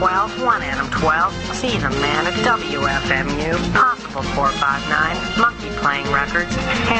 12, 1 Adam 12. See the man at WFMU. Possible 459. Monkey Playing Records.